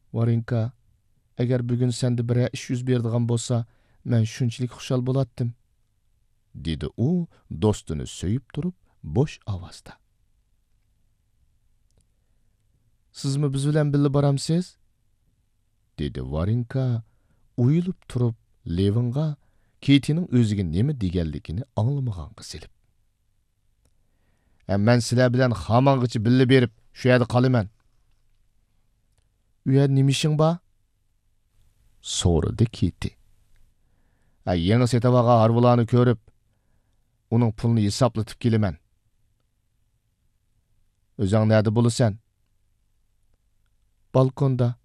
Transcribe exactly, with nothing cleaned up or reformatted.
Varinka, agar bugun senda bir ish yuz beradigan bo'lsa, men shunchalik xushal bo'latdim, dedi u do'stini so'yib turib bo'sh ovozda. Sizmi biz bilan birga boramsiz? dedi Varinka uyilib turib Levinga Ketining o'ziga nima deganligini anglamaganga silib. Men sizlar bilan xamongacha birga berib, shu yerda qolaman. U yerda nima ishing bor? so'radi Keti. Ha, yangi setavaga harvularni ko'rib, uning pulini hisoblatib kelaman. O'zing nerda bo'lasan? Balkonda.